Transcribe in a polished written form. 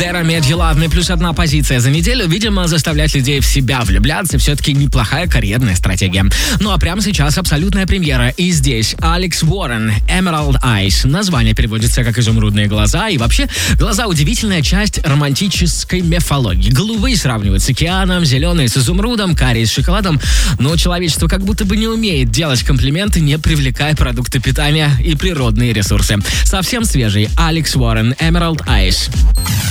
Dare Me You Love Me плюс одна позиция за неделю. Видимо, заставлять людей в себя влюбляться все-таки неплохая карьерная стратегия. Ну а прямо сейчас абсолютная премьера. И здесь Алекс Уоррен, Emerald Eyes. Название переводится как «изумрудные глаза». И вообще, глаза — удивительная часть романтической мифологии. Голубые сравнивают с океаном, зеленые с изумрудом, карие с шоколадом. Но человечество как будто бы не умеет делать комплименты, не привлекая продукты питания и природные ресурсы. Совсем свежий Алекс Уоррен, Emerald Eyes.